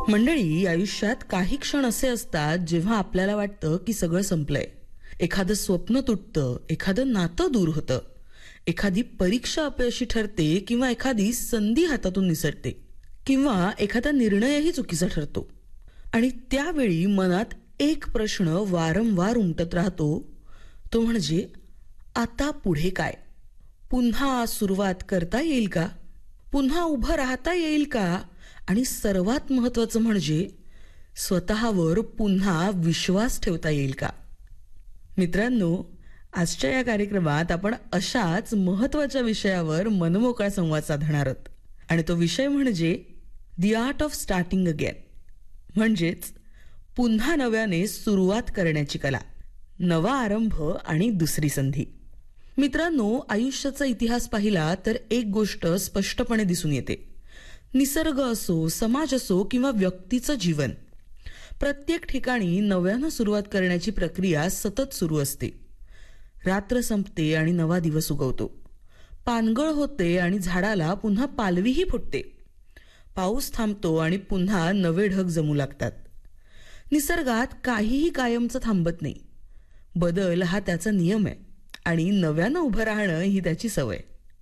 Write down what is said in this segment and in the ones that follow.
मंडळी, आयुष्यात काही क्षण असे असतात जेव्हा आपल्याला वाटतं की सगळं संपलंय. एखादं स्वप्न तुटतं, एखादं नातं दूर होतं, एखादी परीक्षा अपयशी ठरते किंवा एखादी संधी हातातून निसटते किंवा एखादा निर्णयही चुकीचा ठरतो. आणि त्यावेळी मनात एक प्रश्न वारंवार उमटत राहतो, तो म्हणजे आता पुढे काय? पुन्हा सुरुवात करता येईल का? पुन्हा उभं राहता येईल का? आणि सर्वात महत्त्वाचं म्हणजे स्वतःवर पुन्हा विश्वास ठेवता येईल का? मित्रांनो, आजच्या या कार्यक्रमात आपण अशाच महत्त्वाच्या विषयावर मनमोकळा संवाद साधणार आहोत. आणि तो विषय म्हणजे the art of starting again, म्हणजेच पुन्हा नव्याने सुरुवात करण्याची कला, नवा आरंभ आणि दुसरी संधी. मित्रांनो, आयुष्याचा इतिहास पाहिला तर एक गोष्ट स्पष्टपणे दिसून येते. निसर्ग असो, समाज असो किंवा व्यक्तीचं जीवन, प्रत्येक ठिकाणी नव्यानं सुरुवात करण्याची प्रक्रिया सतत सुरू असते. रात्र संपते आणि नवा दिवस उगवतो. पानगळ होते आणि झाडाला पुन्हा पालवीही फुटते. पाऊस थांबतो आणि पुन्हा नवे ढग जमू लागतात. निसर्गात काहीही कायमचं थांबत नाही. बदल हा त्याचा नियम आहे आणि नव्यानं उभं राहणं ही त्याची सवय.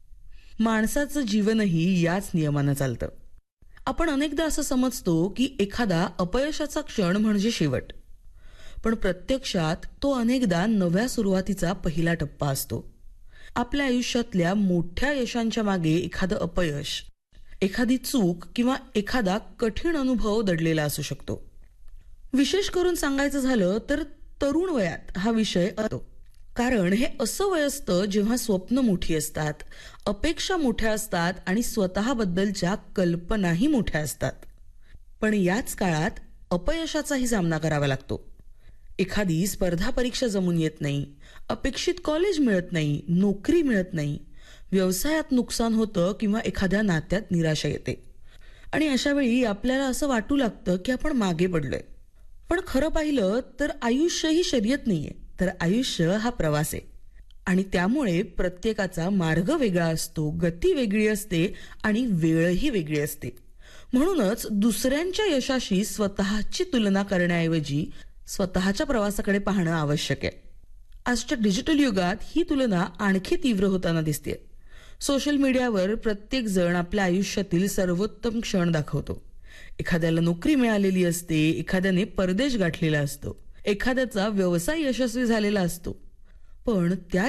माणसाचं जीवनही याच नियमानं चालतं. आपण अनेकदा असं समजतो की एखादा अपयशाचा क्षण म्हणजे शेवट, पण प्रत्यक्षात तो अनेकदा नव्या सुरुवातीचा पहिला टप्पा असतो. आपल्या आयुष्यातल्या मोठ्या यशांच्या मागे एखादं अपयश, एखादी चूक किंवा एखादा कठीण अनुभव दडलेला असू शकतो. विशेष करून सांगायचं झालं तर तरुण वयात हा विषय असतो. कारण हे असं वय असतं जेव्हा स्वप्न मोठी असतात, अपेक्षा मोठ्या असतात आणि स्वतःबद्दलच्या कल्पनाही मोठ्या असतात. पण याच काळात अपयशाचाही सामना करावा लागतो. एखादी स्पर्धा परीक्षा जमून येत नाही, अपेक्षित कॉलेज मिळत नाही, नोकरी मिळत नाही, व्यवसायात नुकसान होतं किंवा एखाद्या नात्यात निराशा येते. आणि अशा वेळी आपल्याला असं वाटू लागतं की आपण मागे पडलोय. पण खरं पाहिलं तर आयुष्य ही शर्यत नाहीये, तर आयुष्य हा प्रवास आहे. आणि त्यामुळे प्रत्येकाचा मार्ग वेगळा असतो, गती वेगळी असते आणि वेळही वेगळी असते. म्हणूनच दुसऱ्यांच्या यशाशी स्वतःची तुलना करण्याऐवजी स्वतःच्या प्रवासाकडे पाहणं आवश्यक आहे. आजच्या डिजिटल युगात ही तुलना आणखी तीव्र होताना दिसते. सोशल मीडियावर प्रत्येक जण आपल्या आयुष्यातील सर्वोत्तम क्षण दाखवतो. एखाद्याला नोकरी मिळालेली असते, एखाद्याने परदेश गाठलेला असतो, एखाद्याचा व्यवसाय यशस्वी झालेला असतो. पण त्या